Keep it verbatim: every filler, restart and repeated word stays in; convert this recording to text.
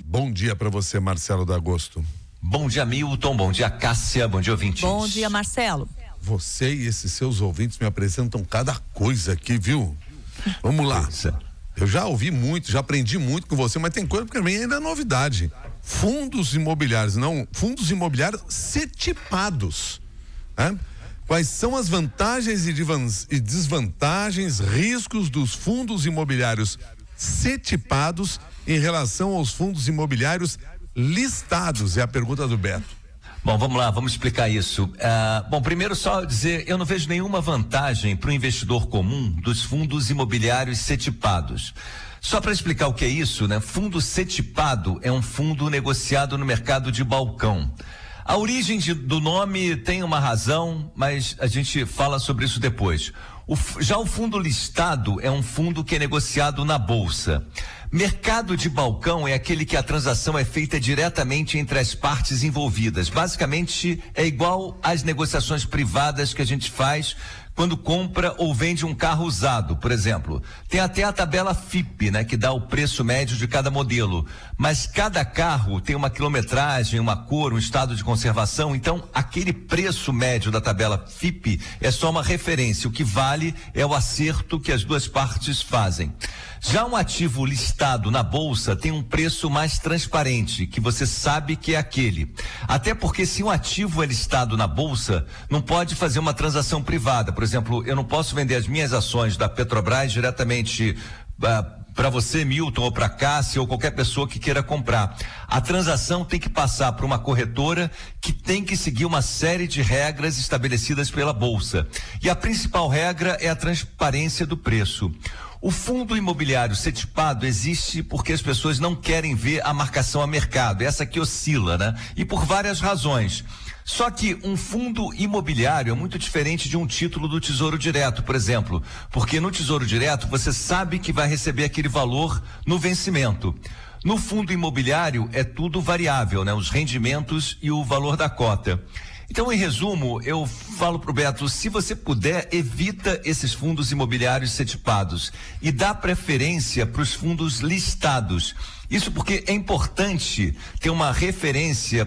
Bom dia para você, Marcelo D'Agosto. Bom dia, Milton. Bom dia, Cássia. Bom dia, ouvintes. Bom dia, Marcelo. Você e esses seus ouvintes me apresentam cada coisa aqui, viu? Vamos lá. Eu já ouvi muito, já aprendi muito com você, mas tem coisa que pra mim ainda é novidade. Fundos imobiliários, não, fundos imobiliários cetipados. Né? Quais são as vantagens e desvantagens, riscos dos fundos imobiliários cetipados em relação aos fundos imobiliários listados? É a pergunta do Beto. Bom, vamos lá, vamos explicar isso. Uh, bom, primeiro só dizer, eu não vejo nenhuma vantagem para o investidor comum dos fundos imobiliários cetipados. Só para explicar o que é isso, né? Fundo cetipado é um fundo negociado no mercado de balcão. A origem de, do nome tem uma razão, mas a gente fala sobre isso depois. O, já o fundo listado é um fundo que é negociado na bolsa. Mercado de balcão é aquele que a transação é feita diretamente entre as partes envolvidas. Basicamente é igual às negociações privadas que a gente faz quando compra ou vende um carro usado, por exemplo. Tem até a tabela F I P, né, que dá o preço médio de cada modelo. Mas cada carro tem uma quilometragem, uma cor, um estado de conservação. Então, aquele preço médio da tabela F I P é só uma referência. O que vale é o acerto que as duas partes fazem. Já um ativo listado na bolsa tem um preço mais transparente, que você sabe que é aquele. Até porque se um ativo é listado na bolsa, não pode fazer uma transação privada. Por exemplo, eu não posso vender as minhas ações da Petrobras diretamente uh, para você, Milton, ou para Cássia, ou qualquer pessoa que queira comprar. A transação tem que passar por uma corretora que tem que seguir uma série de regras estabelecidas pela bolsa. E a principal regra é a transparência do preço. O fundo imobiliário cetipado existe porque as pessoas não querem ver a marcação a mercado, essa que oscila, né? E por várias razões. Só que um fundo imobiliário é muito diferente de um título do Tesouro Direto, por exemplo, porque no Tesouro Direto você sabe que vai receber aquele valor no vencimento. No fundo imobiliário é tudo variável, né? Os rendimentos e o valor da cota. Então, em resumo, eu falo pro Beto, se você puder, evita esses fundos imobiliários cetipados e dá preferência para os fundos listados. Isso porque é importante ter uma referência